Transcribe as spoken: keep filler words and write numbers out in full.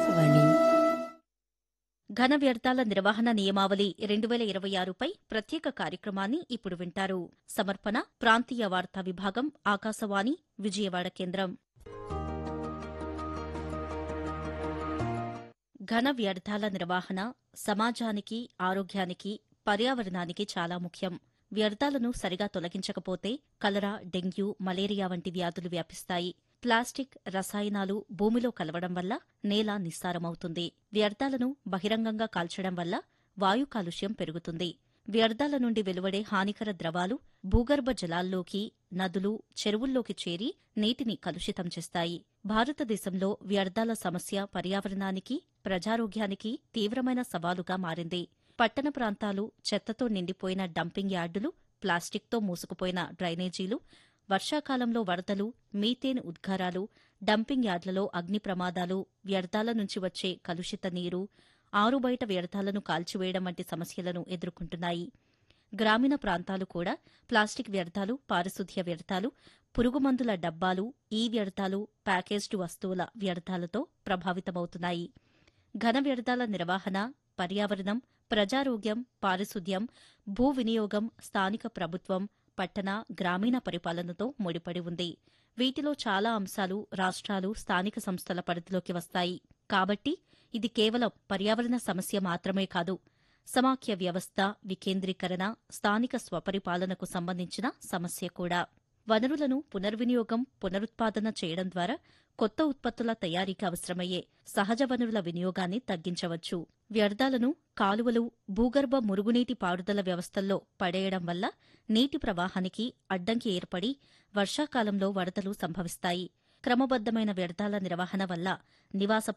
ఆకాశవాణి. ఘన వ్యర్థాల నిర్వహణ నియమావళి రెండు వేల ఇరవై ఆరుపై ప్రత్యేక కార్యక్రమాన్ని ఇప్పుడు వింటారు. సమర్పణ ప్రాంతీయ వార్తా విభాగం, ఆకాశవాణి విజయవాడ కేంద్రం. ఘన వ్యర్థాల నిర్వహణ సమాజానికి, ఆరోగ్యానికి, పర్యావరణానికి చాలా ముఖ్యం. వ్యర్థాలను సరిగా తొలగించకపోతే కలరా, డెంగ్యూ, మలేరియా వంటి వ్యాధులు వ్యాపిస్తాయి. ప్లాస్టిక్, రసాయనాలు భూమిలో కలవడం వల్ల నేల నిస్సారమవుతుంది. వ్యర్థాలను బహిరంగంగా కాల్చడం వల్ల వాయు కాలుష్యం పెరుగుతుంది. వ్యర్థాల నుండి వెలువడే హానికర ద్రవాలు భూగర్భ జలాల్లోకి, నదులు, చెరువుల్లోకి చేరి నీటిని కలుషితం చేస్తాయి. భారతదేశంలో వ్యర్థాల సమస్య పర్యావరణానికి, ప్రజారోగ్యానికి తీవ్రమైన సవాలుగా మారింది. పట్టణ ప్రాంతాలు చెత్తతో నిండిపోయిన డంపింగ్ యార్డులు, ప్లాస్టిక్తో మూసుకుపోయిన డ్రైనేజీలు, వర్షాకాలంలో వరదలు, మీథేన్ ఉద్గారాలు, డంపింగ్ యార్డులలో అగ్ని ప్రమాదాలు, వ్యర్థాల నుంచి వచ్చే కలుషిత నీరు, ఆరుబయట వ్యర్థాలను కాల్చివేయడం వంటి సమస్యలను ఎదుర్కొంటున్నాయి. గ్రామీణ ప్రాంతాలు కూడా ప్లాస్టిక్ వ్యర్థాలు, పారిశుధ్య వ్యర్థాలు, పురుగుమందుల డబ్బాలు, ఈ వ్యర్థాలు, ప్యాకేజ్డ్ వస్తువుల వ్యర్థాలతో ప్రభావితమవుతున్నాయి. ఘన వ్యర్థాల నిర్వహణ పర్యావరణం, ప్రజారోగ్యం, పారిశుధ్యం, భూ వినియోగం, స్థానిక ప్రభుత్వం, పట్టణ, గ్రామీణ పరిపాలనతో ముడిపడి ఉంది. వీటిలో చాలా అంశాలు రాష్ట్రాలు, స్థానిక సంస్థల పరిధిలోకి వస్తాయి. కాబట్టి ఇది కేవలం పర్యావరణ సమస్య మాత్రమే కాదు, సమాఖ్య వ్యవస్థ, వికేంద్రీకరణ, స్థానిక స్వపరిపాలనకు సంబంధించిన సమస్య కూడా. వనరులను పునర్వినియోగం, పునరుత్పాదన చేయడం ద్వారా కొత్త ఉత్పత్తుల తయారీకి అవసరమయ్యే సహజ వనరుల వినియోగాన్ని తగ్గించవచ్చు. వ్యర్థాలను కాలువలు, భూగర్భ మురుగునీటి పారుదల వ్యవస్థల్లో పడేయడం వల్ల నీటి ప్రవాహానికి అడ్డంకి ఏర్పడి వర్షాకాలంలో వరదలు సంభవిస్తాయి. క్రమబద్దమైన వ్యర్థాల నిర్వహణ వల్ల నివాస